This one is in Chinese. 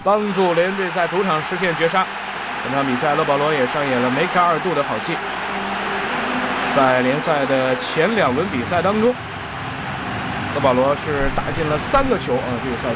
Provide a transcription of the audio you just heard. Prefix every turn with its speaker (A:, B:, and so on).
A: 帮助雷恩队在主场实现绝杀。本场比赛，勒保罗也上演了梅开二度的好戏。在联赛的前2轮比赛当中，勒保罗是打进了3个球啊，这个赛